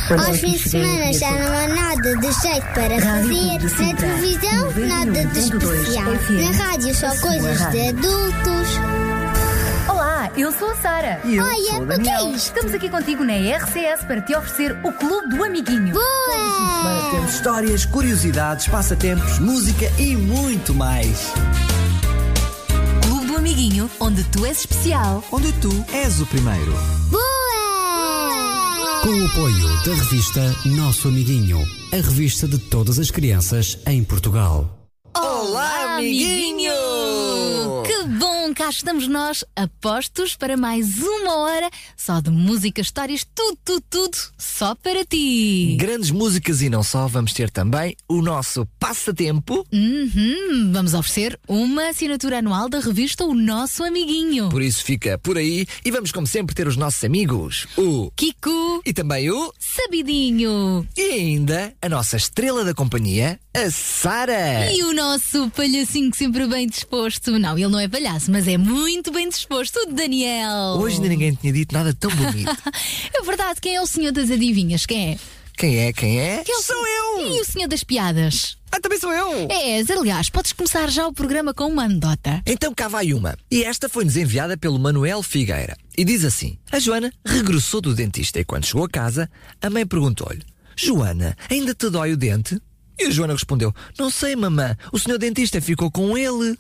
Aos fins de semana já não há nada de jeito para fazer. Na televisão, nada de especial. Na rádio, só coisas de adultos. Olá, eu sou a Sara. E eu Olha, sou o o que Daniel. é isto? Estamos aqui contigo na RCS para te oferecer o Clube do Amiguinho. Boa! Temos histórias, curiosidades, passatempos, música e muito mais. Clube do Amiguinho, onde tu és especial. Onde tu és o primeiro. Boa! Com o apoio da revista Nosso Amiguinho, a revista de todas as crianças em Portugal. Olá, amiguinho! Que bom, cá estamos nós, apostos para mais uma hora só de música, histórias, tudo, só para ti. Grandes músicas e não só, vamos ter também o nosso passatempo. Vamos oferecer uma assinatura anual da revista O Nosso Amiguinho. Por isso fica por aí e vamos como sempre ter os nossos amigos, o Kiko e também o Sabidinho. e ainda a nossa estrela da companhia, a Sara. E o nosso palhacinho sempre bem disposto. Não, ele não é palhaço, mas é muito bem disposto, o Daniel. Hoje ainda ninguém tinha dito nada tão bonito. É verdade, quem é o senhor das adivinhas? Quem é? Quem é? Quem é? Quem é o Sou eu! E o senhor das piadas? Ah, também sou eu! És, aliás, podes começar já o programa com uma anedota. Então cá vai uma. E esta foi-nos enviada pelo Manuel Figueira. E diz assim: a Joana regressou do dentista e quando chegou a casa, a mãe perguntou-lhe: Joana, ainda te dói o dente? E a Joana respondeu: não sei, mamã, o senhor dentista ficou com ele.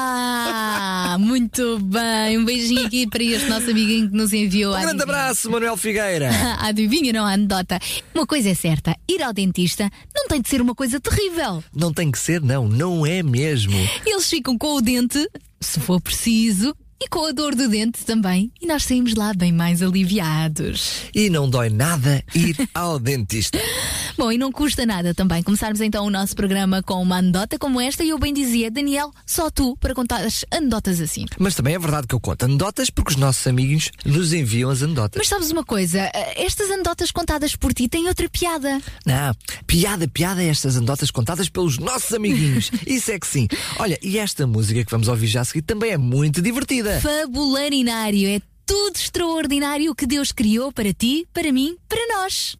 Muito bem. Um beijinho aqui para este nosso amiguinho que nos enviou a Um grande adivinha. abraço, Manuel Figueira. A adivinha, não a anedota. Uma coisa é certa, ir ao dentista não tem de ser uma coisa terrível. Não tem que ser, não é mesmo. Eles ficam com o dente, se for preciso, e com a dor do dente também. E nós saímos lá bem mais aliviados. E não dói nada ir ao dentista. Bom, e não custa nada também começarmos então o nosso programa com uma anedota como esta. E eu bem dizia, Daniel, só tu para contar as anedotas assim. Mas também é verdade que eu conto anedotas porque os nossos amigos nos enviam as anedotas. Mas sabes uma coisa? Estas anedotas contadas por ti têm outra piada. Não, piada é estas anedotas contadas pelos nossos amiguinhos. Isso é que sim. Olha, e esta música que vamos ouvir já a seguir também é muito divertida. Fabularinário, é tudo extraordinário que Deus criou para ti, para mim, para nós.